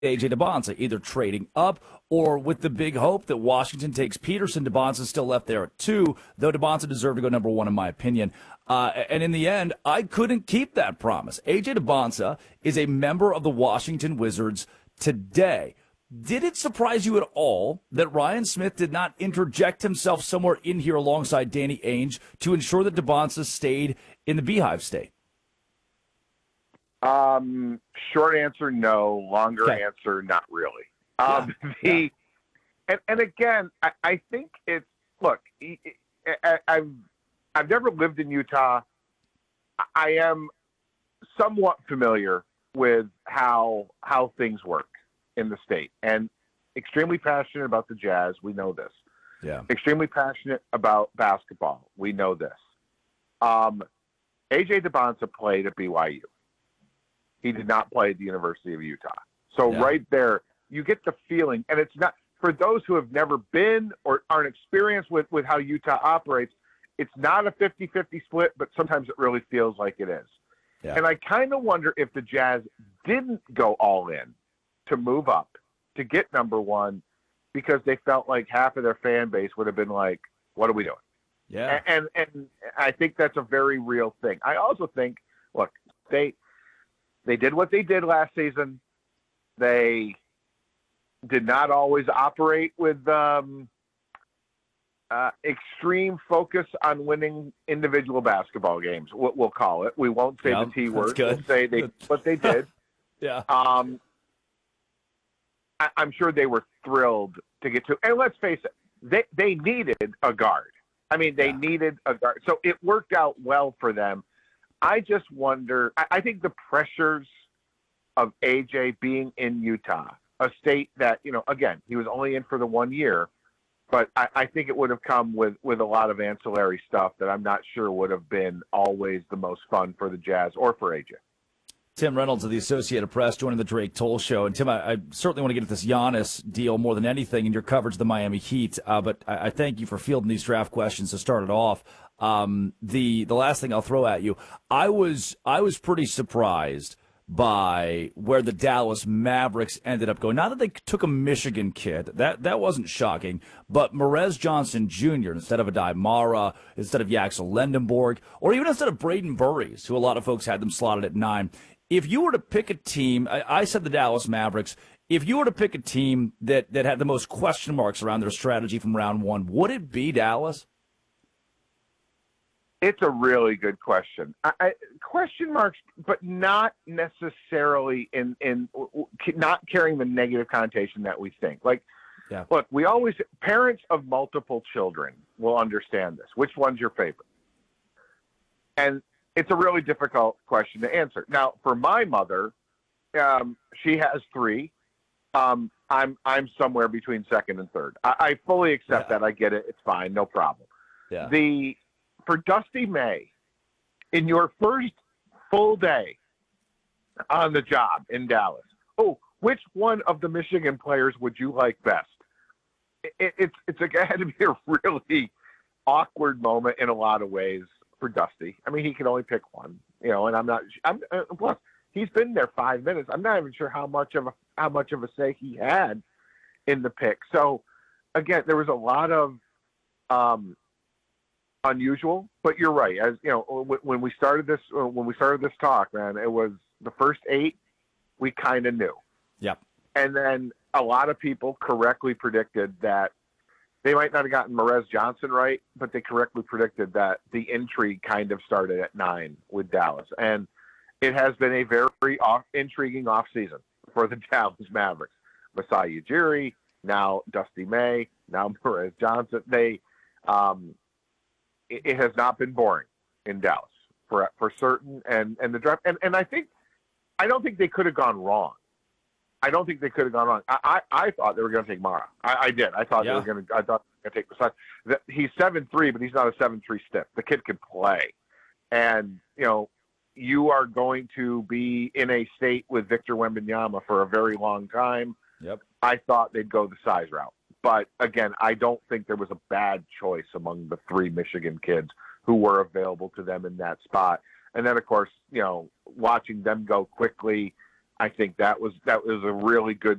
A.J. Debonsa, either trading up or with the big hope that Washington takes Peterson. Debonsa's still left there at 2, though Debonsa deserved to go number 1 in my opinion. And in the end, I couldn't keep that promise. A.J. Debonsa is a member of the Washington Wizards today. Did it surprise you at all that Ryan Smith did not interject himself somewhere in here alongside Danny Ainge to ensure that Debonsa stayed in the Beehive State? Short answer, no. Longer answer, not really. And again, I think it's, look, I've never lived in Utah. I am somewhat familiar with how things work in the state, and extremely passionate about the Jazz. We know this. Yeah. Extremely passionate about basketball. We know this. A.J. Debonsa played at BYU. He did not play at the University of Utah. So right there, you get the feeling, and it's not, for those who have never been or aren't experienced with how Utah operates, it's not a 50-50 split, but sometimes it really feels like it is. Yeah. And I kind of wonder if the Jazz didn't go all in to move up, to get number 1, because they felt like half of their fan base would have been like, what are we doing? Yeah. And I think that's a very real thing. I also think, look, they did what they did last season. They did not always operate with extreme focus on winning individual basketball games. We'll call it. We won't say the T word. We'll say what they did. Yeah. I'm sure they were thrilled to get to. And let's face it, they needed a guard. I mean, they needed a guard. So it worked out well for them. I just wonder, I think the pressures of AJ being in Utah, a state that, again, he was only in for the 1 year, but I think it would have come with a lot of ancillary stuff that I'm not sure would have been always the most fun for the Jazz or for AJ. Tim Reynolds of the Associated Press joining the Drake Toll Show. And Tim, I certainly want to get at this Giannis deal more than anything in your coverage of the Miami Heat, but I thank you for fielding these draft questions to start it off. The last thing I'll throw at you, I was pretty surprised by where the Dallas Mavericks ended up going. Not that they took a Michigan kid, that wasn't shocking, but Merez Johnson Jr. instead of Adai Mara, instead of Yaxel Lendenborg, or even instead of Braden Burries, who a lot of folks had them slotted at 9. If you were to pick a team, I said the Dallas Mavericks, if you were to pick a team that had the most question marks around their strategy from round 1, would it be Dallas? It's a really good question. Question marks, but not necessarily in not carrying the negative connotation that we think. Like, look, parents of multiple children will understand this. Which one's your favorite? And it's a really difficult question to answer. Now, for my mother, she has 3. I'm somewhere between second and third. I fully accept that. I get it. It's fine. No problem. Yeah. For Dusty May, in your first full day on the job in Dallas, which one of the Michigan players would you like best? It had to be a really awkward moment in a lot of ways for Dusty. I mean, he can only pick one, and plus he's been there 5 minutes. I'm not even sure how much of a say he had in the pick. So again, there was a lot of unusual, but you're right. As you know, when we started this talk, man, it was the first 8 we kind of knew. Yep. And then a lot of people correctly predicted that they might not have gotten Merez Johnson right, but they correctly predicted that the intrigue kind of started at 9 with Dallas. And it has been a very intriguing offseason for the Dallas Mavericks. Masai Ujiri, now Dusty May, now Merez Johnson. It has not been boring in Dallas for certain. And the draft, and I don't think they could have gone wrong. I don't think they could have gone wrong. I thought they were going to take Mara. I did. I thought they were going to take Masai. He's 7'3", but he's not a 7'3" stiff. The kid can play. And, you are going to be in a state with Victor Wembanyama for a very long time. Yep. I thought they'd go the size route. But again, I don't think there was a bad choice among the 3 Michigan kids who were available to them in that spot. And then, of course, watching them go quickly, I think that was a really good